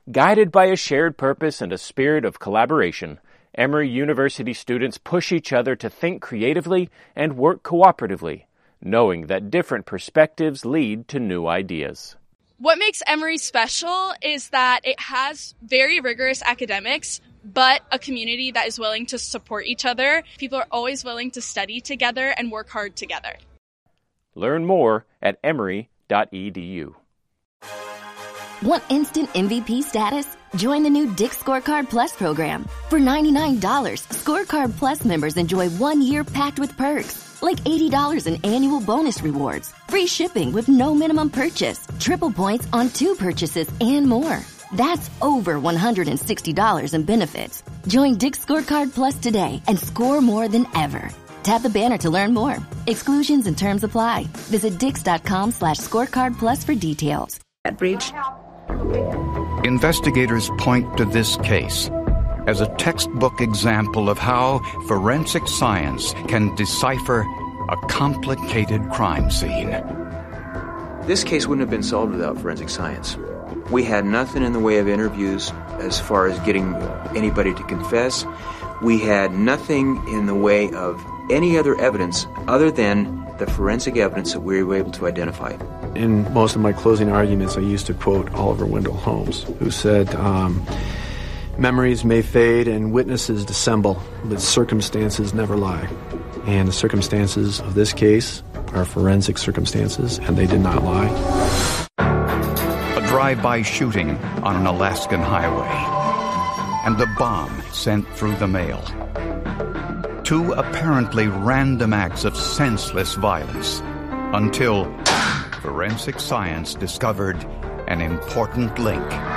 Guided by a shared purpose and a spirit of collaboration, Emory University students push each other to think creatively and work cooperatively, knowing that different perspectives lead to new ideas. What makes Emory special is that it has very rigorous academics, but a community that is willing to support each other. People are always willing to study together and work hard together. Learn more at emory.edu. Want instant MVP status? Join the new Dick's Scorecard Plus program. For $99, Scorecard Plus members enjoy 1 year packed with perks, like $80 in annual bonus rewards, free shipping with no minimum purchase, triple points on 2 purchases, and more. That's over $160 in benefits. Join Dick's Scorecard Plus today and score more than ever. Tap the banner to learn more. Exclusions and terms apply. Visit dix.com/scorecardplus for details. At breach. Investigators point to this case as a textbook example of how forensic science can decipher a complicated crime scene. This case wouldn't have been solved without forensic science. We had nothing in the way of interviews as far as getting anybody to confess. We had nothing in the way of any other evidence other than the forensic evidence that we were able to identify. In most of my closing arguments, I used to quote Oliver Wendell Holmes, who said, memories may fade and witnesses dissemble, but circumstances never lie. And the circumstances of this case are forensic circumstances, and they did not lie. A drive-by shooting on an Alaskan highway, and a bomb sent through the mail. 2 apparently random acts of senseless violence, until forensic science discovered an important link.